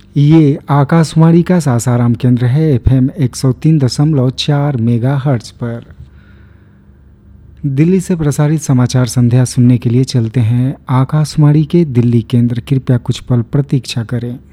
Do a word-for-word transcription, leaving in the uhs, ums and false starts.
ये आकाशवाणी का सासाराम केंद्र है। एफएम एक सौ तीन दशमलव चार मेगा हर्ट्ज पर। दिल्ली से प्रसारित समाचार संध्या सुनने के लिए चलते हैं आकाशवाणी के दिल्ली केंद्र। कृपया कुछ पल प्रतीक्षा करें।